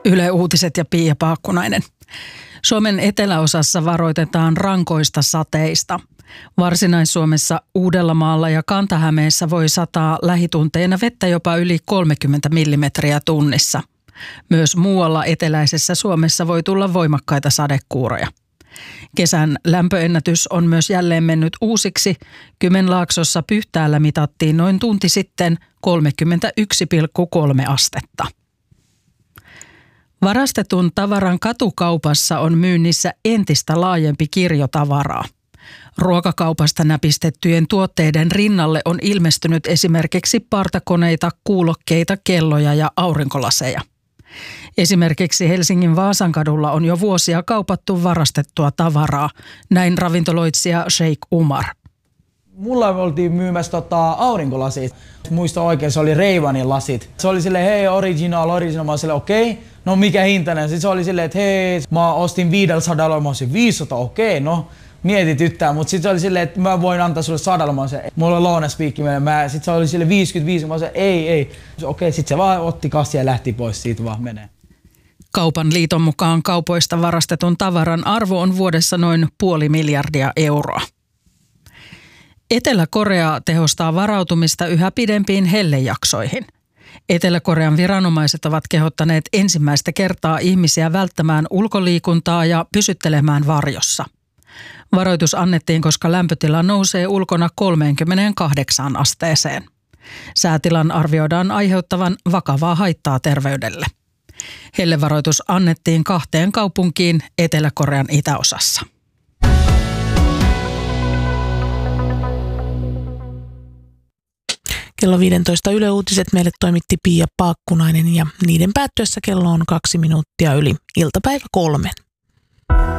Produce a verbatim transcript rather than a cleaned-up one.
Yle Uutiset ja Pia Paakkunainen. Suomen eteläosassa varoitetaan rankoista sateista. Varsinais-Suomessa, Uudellamaalla ja Kanta-Hämeessä voi sataa lähitunteina vettä jopa yli kolmekymmentä millimetriä tunnissa. Myös muualla eteläisessä Suomessa voi tulla voimakkaita sadekuuroja. Kesän lämpöennätys on myös jälleen mennyt uusiksi. Kymenlaaksossa Pyhtäällä mitattiin noin tunti sitten kolmekymmentäyksi pilkku kolme astetta. Varastetun tavaran katukaupassa on myynnissä entistä laajempi kirjo tavaraa. Ruokakaupasta näpistettyjen tuotteiden rinnalle on ilmestynyt esimerkiksi partakoneita, kuulokkeita, kelloja ja aurinkolaseja. Esimerkiksi Helsingin Vaasankadulla on jo vuosia kaupattu varastettua tavaraa, näin ravintoloitsija Sheikh Umar. Mulla oltiin myymässä tota, aurinkolasit. Muista oikein, se oli Ray-Banin lasit. Se oli silleen, hei, original, original. Mä olin silleen, okei, okay, no mikä hintainen? Sitten se oli silleen, että hei, mä ostin viisisataa, mä olisin viisisataa, okei, okay, no mietityttää. Mutta sitten se oli silleen, että mä voin antaa sulle sadalla. Mä olisin, mulla on lounaspiikki. Sitten se oli silleen viisikymmentäviisi, mä olisin, ei, ei. Okei, okay, sitten se vaan otti kassia ja lähti pois, siitä vaan menee. Kaupan liiton mukaan kaupoista varastetun tavaran arvo on vuodessa noin puoli miljardia euroa. Etelä-Korea tehostaa varautumista yhä pidempiin hellejaksoihin. Etelä-Korean viranomaiset ovat kehottaneet ensimmäistä kertaa ihmisiä välttämään ulkoliikuntaa ja pysyttelemään varjossa. Varoitus annettiin, koska lämpötila nousee ulkona kolmeenkymmeneenkahdeksaan asteeseen. Säätilan arvioidaan aiheuttavan vakavaa haittaa terveydelle. Hellevaroitus annettiin kahteen kaupunkiin Etelä-Korean itäosassa. Kello viisitoista Yle Uutiset meille toimitti Pia Paakkunainen ja niiden päättyessä kello on kaksi minuuttia yli iltapäivä kolmen.